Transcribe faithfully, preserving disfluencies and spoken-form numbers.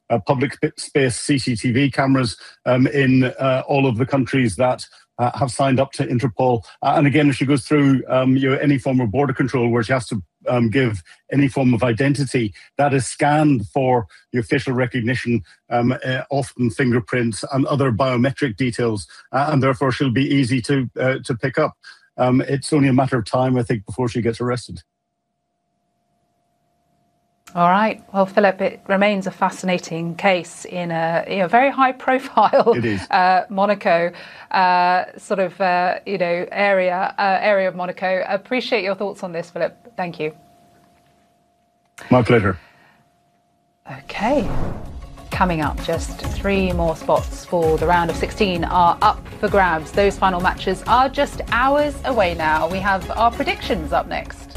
uh, public space C C T V cameras um, in uh, all of the countries that uh, have signed up to Interpol. Uh, and again, if she goes through um, you know, any form of border control where she has to um, give any form of identity, that is scanned for your facial recognition, um, uh, often fingerprints and other biometric details, uh, and therefore she'll be easy to uh, to pick up. Um, it's only a matter of time, I think, before she gets arrested. All right. Well, Philip, it remains a fascinating case in a you know, very high-profile uh, Monaco uh, sort of uh, you know area uh, area of Monaco. Appreciate your thoughts on this, Philip. Thank you. My pleasure. Okay. Coming up, just three more spots for the round of sixteen are up for grabs. Those final matches are just hours away now. We have our predictions up next.